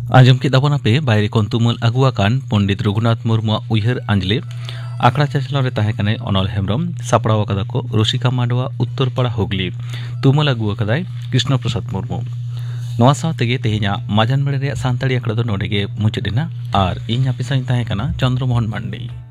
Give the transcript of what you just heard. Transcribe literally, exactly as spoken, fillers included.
आजम के दाबोना पे बायरे कोन तुमुल अगुआकान पंडित रघुनाथ मुर्मू उयहर आंजले आखड़ा चाचलाव रे ताहे कने अनल हेम्ब्रम सापड़ाव कदा को रसिका मांडवा उत्तरपाड़ा हुगली तुमुल अगुआ कदाय कृष्ण प्रसाद मुर्मू नवा सावतेगे तेहेña माजान बेड़े रे सानताड़ी आखड़ा दो नोडेगे मुचादेना आर इन आपिसाइन ताहे कना चंद्रमोहन मांडी।